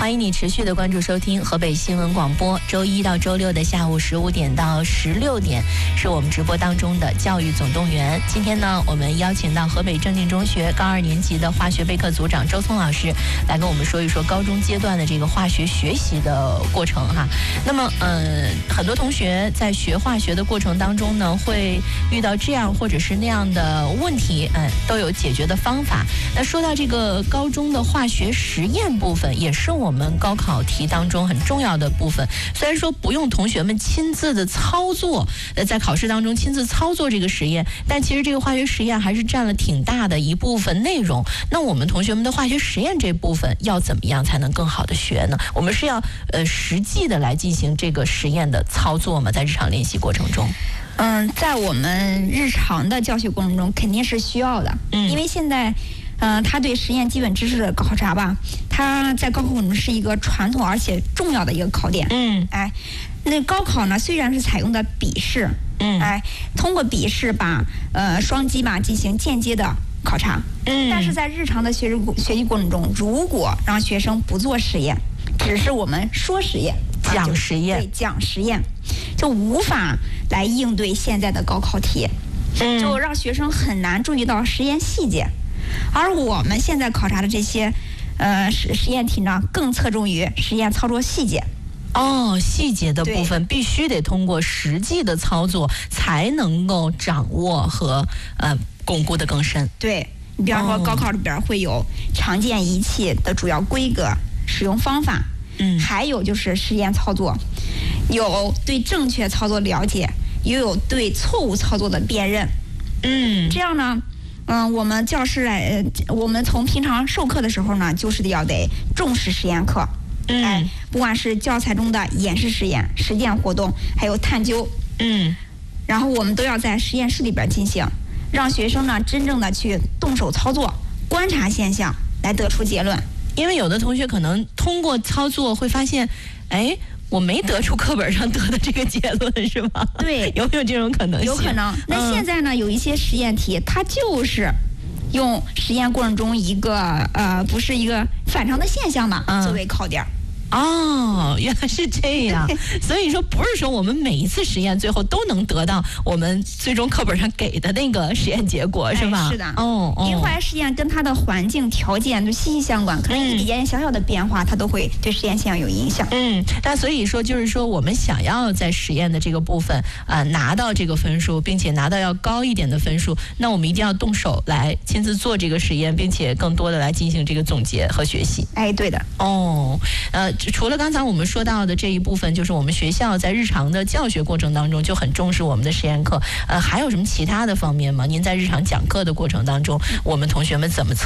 欢迎你持续的关注收听河北新闻广播，周一到周六的下午15点到16点是我们直播当中的教育总动员。今天呢，我们邀请到河北正定中学高2年级的化学备课组长周聪老师来跟我们说一说高中阶段的这个化学学习的过程哈。那么很多同学在学化学的过程当中呢，会遇到这样或者是那样的问题，都有解决的方法。那说到这个高中的化学实验部分，也是我们高考题当中很重要的部分。虽然说不用同学们亲自的操作，在考试当中亲自操作这个实验，但其实这个化学实验还是占了挺大的一部分内容。那我们同学们的化学实验这部分要怎么样才能更好的学呢？我们是要实际的来进行这个实验的操作吗？在日常练习过程中？ 在我们日常的教学过程中肯定是需要的，因为现在他对实验基本知识的考察吧，它在高考中是一个传统而且重要的一个考点。那高考呢，虽然是采用的笔试，通过笔试把双击吧进行间接的考察，但是在日常的学习过程中，如果让学生不做实验，只是我们说实验、 讲实验， 对，讲实验，就无法来应对现在的高考题，就让学生很难注意到实验细节。而我们现在考察的这些实验题呢，更侧重于实验操作细节。 细节的部分必须得通过实际的操作才能够掌握和巩固的更深。 对，你比方说高考里边会有常见仪器的主要规格、使用方法，还有就是实验操作，有对正确操作了解，也有对错误操作的辨认。这样呢，我们教师我们从平常授课的时候呢，就是要得重视实验课。不管是教材中的演示实验、实践活动，还有探究，然后我们都要在实验室里边进行，让学生呢真正的去动手操作，观察现象，来得出结论。 因为有的同学可能通过操作会发现，我没得出课本上得的这个结论，是吧？ 对， 有没有这种可能性？ 有可能。那现在呢，有一些实验题，它就是用实验过程中一个不是一个反常的现象吧，作为考点。 原来是这样。所以说不是说我们每一次实验最后都能得到我们最终课本上给的那个实验结果，是吧？ 是的。因为化学实验跟它的环境条件就息息相关，可能一点小小的变化，它都会对实验现象有影响。 但所以说就是说，我们想要在实验的这个部分拿到这个分数，并且拿到要高一点的分数，那我们一定要动手来亲自做这个实验，并且更多的来进行这个总结和学习。 对的。 除了刚才我们说到的这一部分，就是我们学校在日常的教学过程当中就很重视我们的实验课，还有什么其他的方面吗？您在日常讲课的过程当中，我们同学们怎么